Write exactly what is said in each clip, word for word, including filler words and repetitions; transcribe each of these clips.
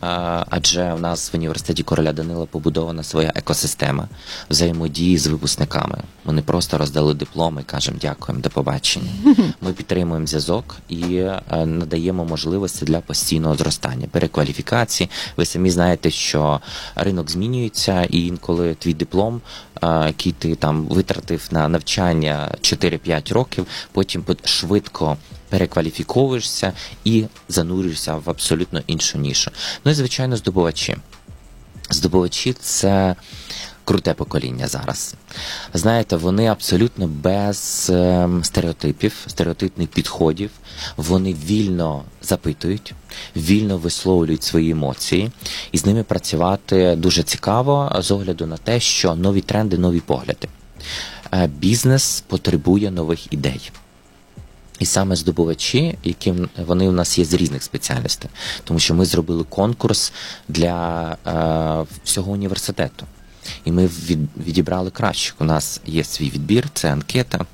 адже у нас в університеті короля Данила побудована своя екосистема взаємодії з випускниками. Ми не просто роздали дипломи і кажемо дякуємо, до побачення. Ми підтримуємо зв'язок і надаємо можливості для постійного зростання, перекваліфікації. Ви самі знаєте, що ринок змінюється, і інколи твій диплом, який ти там витратив на навчання чотири-п'ять років, потім швидко перекваліфіковуєшся і занурюєшся в абсолютно іншу нішу. Ну і, звичайно, здобувачі. Здобувачі – це круте покоління зараз. Знаєте, вони абсолютно без е, стереотипів, стереотипних підходів. Вони вільно запитують, вільно висловлюють свої емоції. І з ними працювати дуже цікаво з огляду на те, що нові тренди, нові погляди. Е, бізнес потребує нових ідей. І саме здобувачі, які вони у нас є з різних спеціальностей, тому що ми зробили конкурс для е, всього університету. І ми від, відібрали кращих. У нас є свій відбір, це анкета,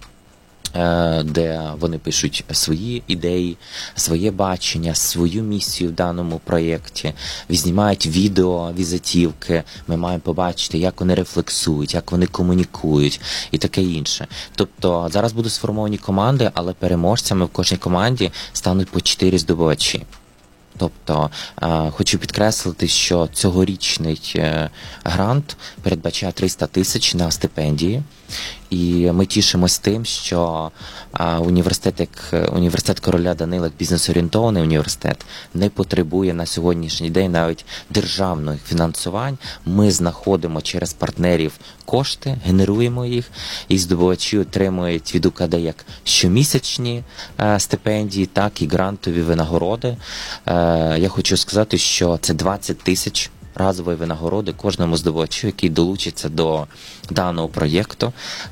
е, де вони пишуть свої ідеї, своє бачення, свою місію в даному проєкті, знімають відео, візитівки, ми маємо побачити, як вони рефлексують, як вони комунікують і таке інше. Тобто зараз будуть сформовані команди, але переможцями в кожній команді стануть по чотири здобувачі. Тобто, е, хочу підкреслити, що цьогорічний е, грант передбачає триста тисяч на стипендії. І ми тішимось тим, що а, університет, як університет короля Данила, як бізнес-орієнтований університет, не потребує на сьогоднішній день навіть державних фінансувань. Ми знаходимо через партнерів кошти, генеруємо їх, і здобувачі отримують від УКД як щомісячні а, стипендії, так і грантові винагороди. А, я хочу сказати, що це двадцять тисяч разової винагороди кожному здобувачу, який долучиться до даного проєкту,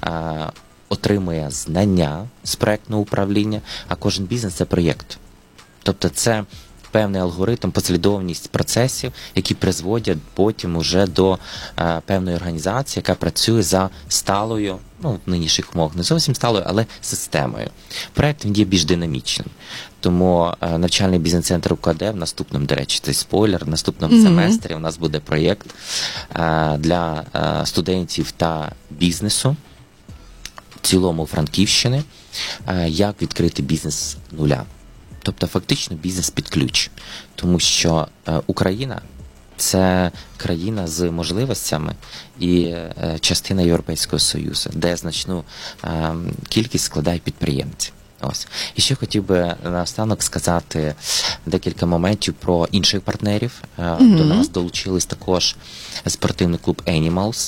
отримує знання з проєктного управління, а кожен бізнес – це проєкт. Тобто це певний алгоритм, послідовність процесів, які призводять потім уже до е, певної організації, яка працює за сталою, ну, в нинішніх умовах не зовсім сталою, але системою. Проєкт він є більш динамічним. Тому е, навчальний бізнес-центр УКД в наступному, до речі, цей спойлер, в наступному mm-hmm. семестрі у нас буде проєкт е, для е, студентів та бізнесу, в цілому Франківщини, е, як відкрити бізнес з нуля. Тобто фактично бізнес під ключ, тому що е, Україна – це країна з можливостями і е, частина Європейського Союзу, де значну е, кількість складають підприємці. Ось. І ще хотів би наостанок сказати декілька моментів про інших партнерів. Е, mm-hmm. До нас долучились також спортивний клуб Animals.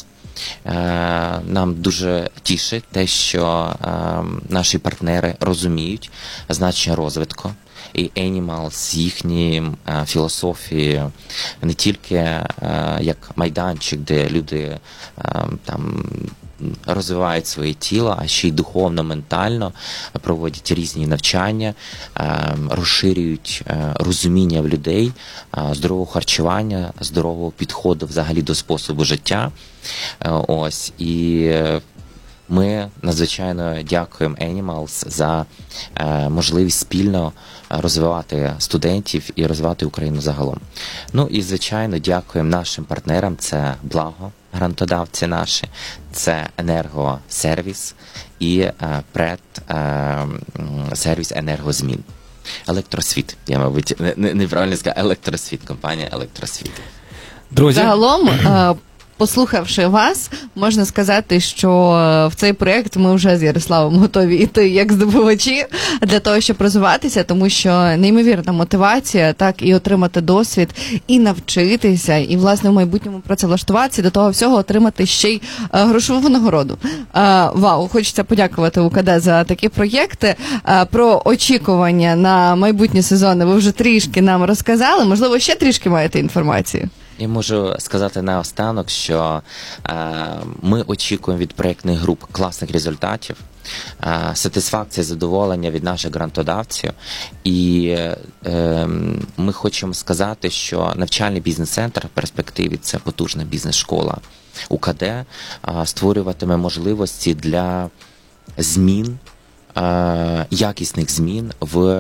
Нам дуже тішить те, що наші партнери розуміють значення розвитку. І Animals, їхні філософії не тільки як майданчик, де люди там розвивають своє тіло, а ще й духовно, ментально проводять різні навчання, розширюють розуміння в людей, здорового харчування, здорового підходу взагалі до способу життя. Ось, і ми надзвичайно дякуємо Animals за е, можливість спільно розвивати студентів і розвивати Україну загалом. Ну і, звичайно, дякуємо нашим партнерам, це Благо, грантодавці наші, це Енергосервіс і е, Пред е, сервіс енергозмін. Електросвіт, я, мабуть, не, неправильно сказав, Електросвіт, компанія Електросвіт. Друзі, загалом, е, послухавши вас, можна сказати, що в цей проєкт ми вже з Ярославом готові йти як здобувачі для того, щоб розвиватися, тому що неймовірна мотивація, так, і отримати досвід, і навчитися, і, власне, в майбутньому працевлаштуватися, до того всього отримати ще й грошову винагороду. Вау, хочеться подякувати УКД за такі проєкти. Про очікування на майбутні сезони ви вже трішки нам розказали, можливо, ще трішки маєте інформацію? Я можу сказати наостанок, що е, ми очікуємо від проєктних груп класних результатів, е, сатисфакції, задоволення від наших грантодавців. І е, ми хочемо сказати, що навчальний бізнес-центр в перспективі – це потужна бізнес-школа УКД, е, створюватиме можливості для змін, е, якісних змін в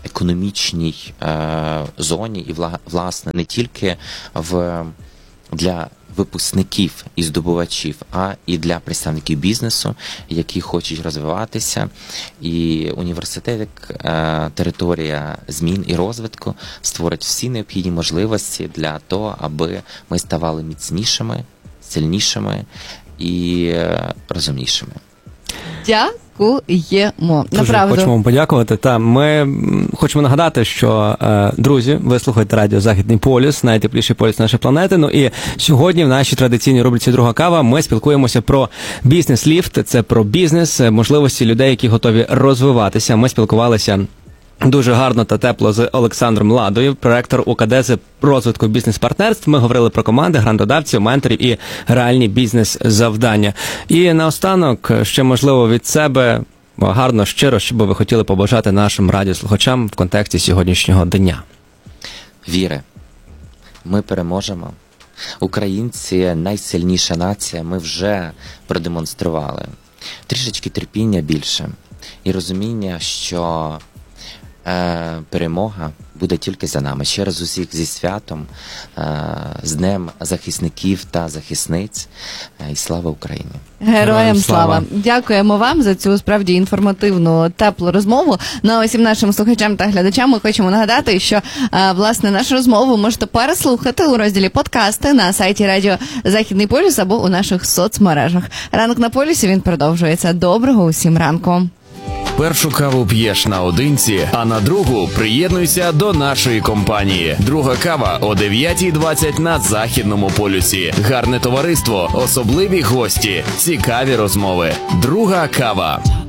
економічній е, зоні і, вла, власне, не тільки в, для випускників і здобувачів, а і для представників бізнесу, які хочуть розвиватися. І університет, як е, територія змін і розвитку, створить всі необхідні можливості для того, аби ми ставали міцнішими, сильнішими і е, розумнішими. Дякуємо. Дуже Направду. хочемо вам подякувати. Та ми хочемо нагадати, що, е, друзі, ви слухаєте радіо «Західний полюс», найтепліший полюс нашої планети. Ну і сьогодні в нашій традиційній рубриці «Друга кава» ми спілкуємося про бізнес-ліфт. Це про бізнес, можливості людей, які готові розвиватися. Ми спілкувалися дуже гарно та тепло з Олександром Ладою, проректор УКД з розвитку бізнес-партнерств. Ми говорили про команди, грантодавців, менторів і реальні бізнес-завдання. І наостанок, ще можливо від себе, гарно, щиро, що би ви хотіли побажати нашим радіослухачам в контексті сьогоднішнього дня. Віри. Ми переможемо. Українці – найсильніша нація. Ми вже продемонстрували. Трішечки терпіння більше. І розуміння, що е, перемога буде тільки за нами. Ще раз усіх зі святом, е, з Днем захисників та захисниць. Е, і слава Україні! Героям слава! Дякуємо вам за цю справді інформативну, теплу розмову. Ну а усім нашим слухачам та глядачам ми хочемо нагадати, що а, власне нашу розмову можете переслухати у розділі подкасти на сайті Радіо Західний полюс або у наших соцмережах. Ранок на полюсі, він продовжується. Доброго усім ранку! Першу каву п'єш наодинці, а на другу приєднуйся до нашої компанії. Друга кава о дев'ятій двадцять на Західному полюсі. Гарне товариство, особливі гості, цікаві розмови. Друга кава.